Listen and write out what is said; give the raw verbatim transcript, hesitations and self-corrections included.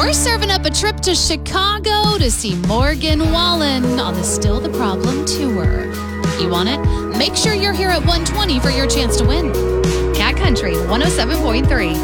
We're serving up a trip to Chicago to see Morgan Wallen on the Still the Problem tour. You want it? Make sure you're here at one twenty for your chance to win. Cat Country one oh seven point three.